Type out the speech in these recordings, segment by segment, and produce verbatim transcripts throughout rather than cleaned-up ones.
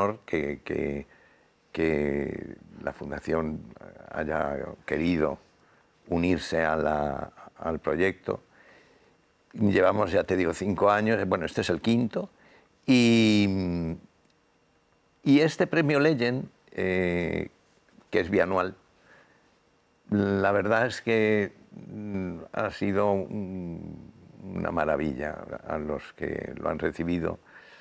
honor que, que, que la Fundación haya querido unirse a la, al proyecto. Llevamos, ya te digo, cinco años, bueno, este es el quinto, y, y este premio Legend, eh, que es bianual, la verdad es que ha sido un, una maravilla a los que lo han recibido.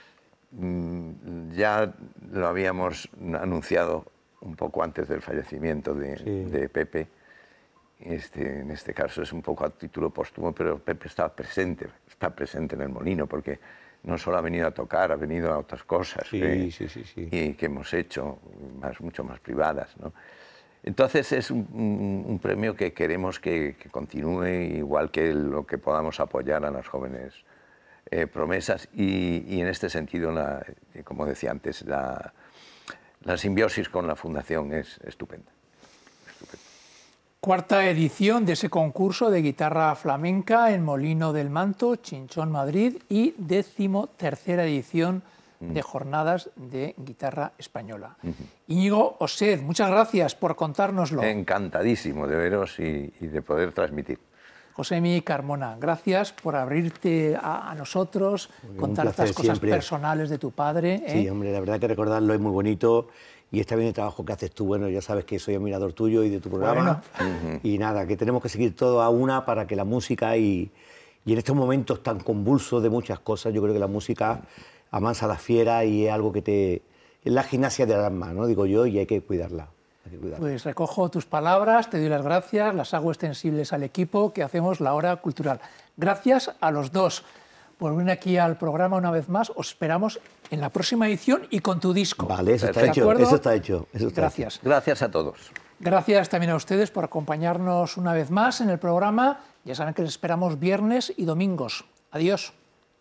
Ya lo habíamos anunciado un poco antes del fallecimiento de, sí. de Pepe. Este, en este caso es un poco a título póstumo, pero Pepe está presente, está presente en el Molino, porque no solo ha venido a tocar, ha venido a otras cosas sí, que, sí, sí, sí. Y que hemos hecho, más, mucho más privadas, ¿no? Entonces es un, un, un premio que queremos que, que continúe, igual que lo que podamos apoyar a las jóvenes eh, promesas, y, y en este sentido, la, como decía antes, la, la simbiosis con la Fundación es estupenda. estupenda. Cuarta edición de ese concurso de guitarra flamenca en Molino del Manto, Chinchón, Madrid, y décimo tercera edición de jornadas de guitarra española. Uh-huh. Íñigo Osed, muchas gracias por contárnoslo. Encantadísimo de veros y, y de poder transmitir. Josemi Carmona, gracias por abrirte a, a nosotros, muy contar estas cosas siempre. personales de tu padre. ¿eh? Sí, hombre, la verdad que recordarlo es muy bonito. Y está bien el trabajo que haces tú. Bueno, ya sabes que soy admirador tuyo y de tu programa. Bueno. Y nada, que tenemos que seguir todo a una para que la música y, y en estos momentos tan convulsos de muchas cosas, yo creo que la música amansa a la fiera y es algo que te... es la gimnasia del alma, ¿no? Digo yo, y hay que cuidarla. Hay que cuidarla. Pues recojo tus palabras, te doy las gracias, las hago extensibles al equipo que hacemos la Hora Cultural. Gracias a los dos por venir aquí al programa una vez más. Os esperamos en la próxima edición y con tu disco. Vale, eso está hecho, eso está hecho. Eso está Gracias. Hecho. Gracias a todos. Gracias también a ustedes por acompañarnos una vez más en el programa. Ya saben que les esperamos viernes y domingos. Adiós.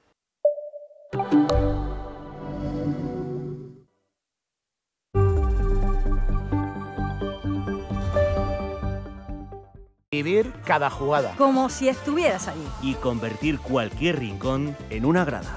Vivir cada jugada. Como si estuvieras allí. Y convertir cualquier rincón en una grada.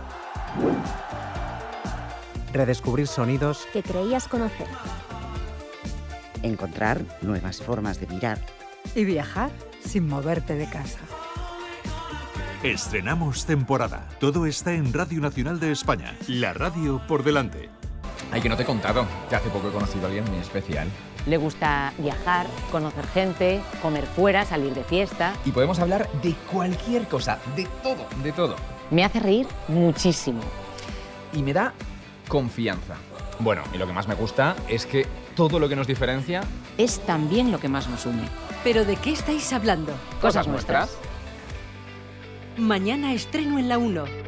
Redescubrir sonidos que creías conocer. Encontrar nuevas formas de mirar. Y viajar sin moverte de casa. Estrenamos temporada. Todo está en Radio Nacional de España. La radio por delante. Ay, que no te he contado, que hace poco he conocido a alguien muy especial. Le gusta viajar, conocer gente, comer fuera, salir de fiesta. Y podemos hablar de cualquier cosa, de todo, de todo. Me hace reír muchísimo. Y me da confianza. Bueno, y lo que más me gusta es que todo lo que nos diferencia es también lo que más nos une. ¿Pero de qué estáis hablando? Cosas nuestras. Mañana estreno en La uno.